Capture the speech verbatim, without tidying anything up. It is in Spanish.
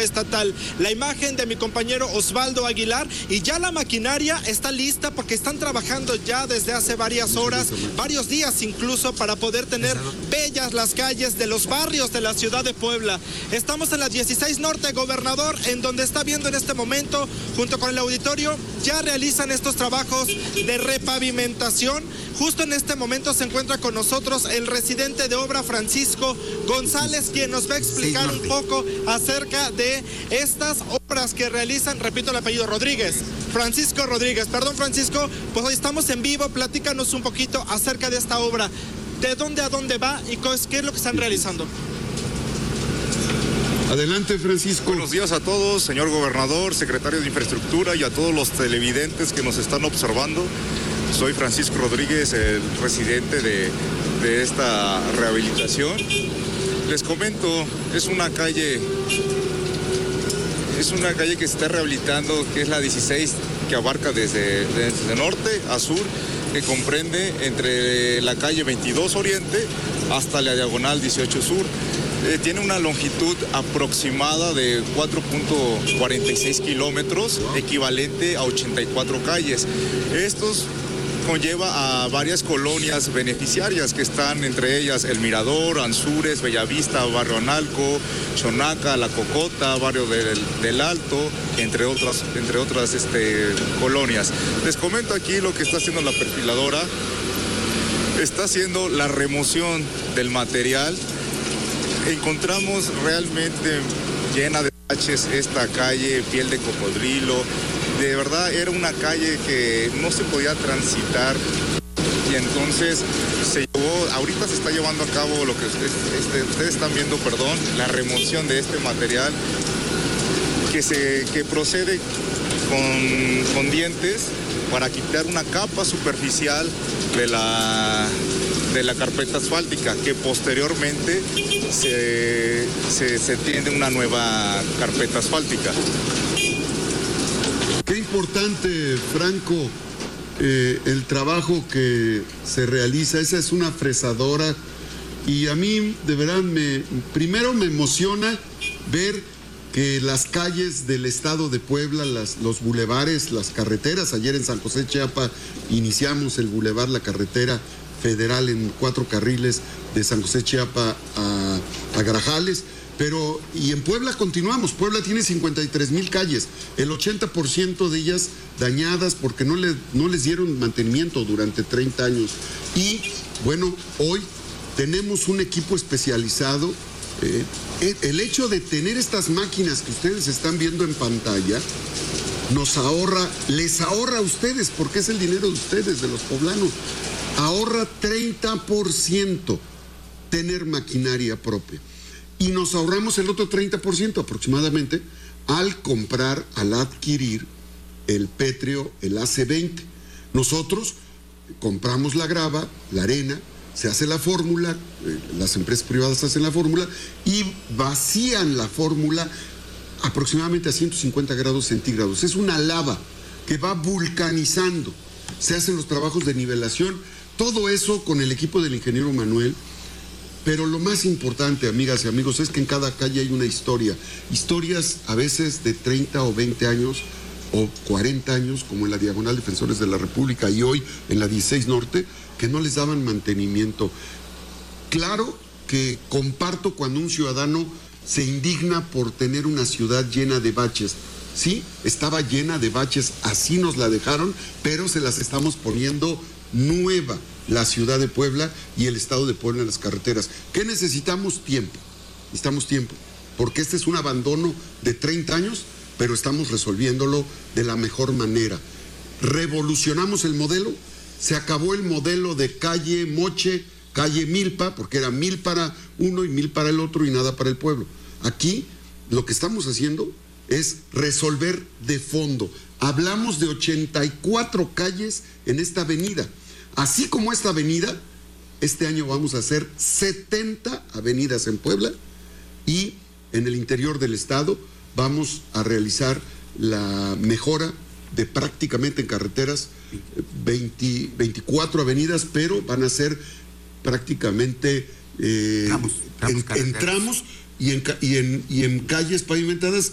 estatal. La imagen de mi compañero Osvaldo Aguilar, y ya la maquinaria está lista porque están trabajando ya desde hace varias horas, varios días incluso, para poder tener bellas las calles de los barrios de la ciudad de Puebla. Estamos en la dieciséis Norte, Gobernador, en donde está viendo en este momento, junto con el auditorio, ya realizan estos trabajos de repavimentación. Justo en este momento se encuentra con nosotros el residente de obra, Francisco González, quien nos va a explicar un poco acerca de estas obras que realizan, repito el apellido, Rodríguez, Francisco Rodríguez. Perdón, Francisco, pues hoy estamos en vivo, platícanos un poquito acerca de esta obra, de dónde a dónde va y qué es lo que están realizando. Adelante, Francisco. Buenos días a todos, señor gobernador, secretario de Infraestructura y a todos los televidentes que nos están observando. Soy Francisco Rodríguez, el residente de, de esta rehabilitación. Les comento, es una calle, es una calle que se está rehabilitando, que es la dieciséis, que abarca desde, desde norte a sur, que comprende entre la calle veintidós Oriente hasta la diagonal dieciocho Sur. Eh, tiene una longitud aproximada de cuatro punto cuarenta y seis kilómetros, equivalente a ochenta y cuatro calles. Estos conlleva a varias colonias beneficiarias que están entre ellas El Mirador, Anzures, Bellavista, Barrio Analco, Chonaca, La Cocota, Barrio del, del Alto, entre otras, entre otras este, colonias. Les comento aquí lo que está haciendo la perfiladora. Está haciendo la remoción del material. Encontramos realmente llena de baches esta calle, piel de cocodrilo. De verdad era una calle que no se podía transitar, y entonces se llevó, ahorita se está llevando a cabo lo que ustedes, este, ustedes están viendo, perdón, la remoción de este material que, se, que procede con, con dientes para quitar una capa superficial de la, de la carpeta asfáltica, que posteriormente se, se, se tiende una nueva carpeta asfáltica. Qué importante, Franco, eh, el trabajo que se realiza. Esa es una fresadora, y a mí de verdad me, primero me emociona ver que las calles del estado de Puebla, las, los bulevares, las carreteras. Ayer en San José Chiapa iniciamos el bulevar, la carretera federal en cuatro carriles de San José Chiapa a, a Grajales. Pero, y en Puebla continuamos. Puebla tiene cincuenta y tres mil calles, el ochenta por ciento de ellas dañadas porque no, le, no les dieron mantenimiento durante treinta años. Y, bueno, hoy tenemos un equipo especializado. Eh, el hecho de tener estas máquinas que ustedes están viendo en pantalla, nos ahorra, les ahorra a ustedes, porque es el dinero de ustedes, de los poblanos, ahorra treinta por ciento tener maquinaria propia. Y nos ahorramos el otro treinta por ciento aproximadamente al comprar, al adquirir el pétreo, el A C veinte. Nosotros compramos la grava, la arena, se hace la fórmula, eh, las empresas privadas hacen la fórmula y vacían la fórmula aproximadamente a ciento cincuenta grados centígrados. Es una lava que va vulcanizando. Se hacen los trabajos de nivelación, todo eso con el equipo del ingeniero Manuel. Pero lo más importante, amigas y amigos, es que en cada calle hay una historia. Historias a veces de treinta o veinte años o cuarenta años, como en la Diagonal Defensores de la República y hoy en la dieciséis Norte, que no les daban mantenimiento. Claro que comparto cuando un ciudadano se indigna por tener una ciudad llena de baches. Sí, estaba llena de baches, así nos la dejaron, pero se las estamos poniendo nueva, la ciudad de Puebla y el estado de Puebla en las carreteras. ¿Qué necesitamos? Tiempo. Necesitamos tiempo, porque este es un abandono de treinta años, pero estamos resolviéndolo de la mejor manera. Revolucionamos el modelo, se acabó el modelo de calle Moche, calle Milpa, porque era mil para uno y mil para el otro y nada para el pueblo. Aquí lo que estamos haciendo es resolver de fondo. Hablamos de ochenta y cuatro calles en esta avenida. Así como esta avenida, este año vamos a hacer setenta avenidas en Puebla, y en el interior del estado vamos a realizar la mejora de prácticamente en carreteras veinte, veinticuatro avenidas, pero van a ser prácticamente eh, tramos, tramos en, en tramos y en, y, en, y en calles pavimentadas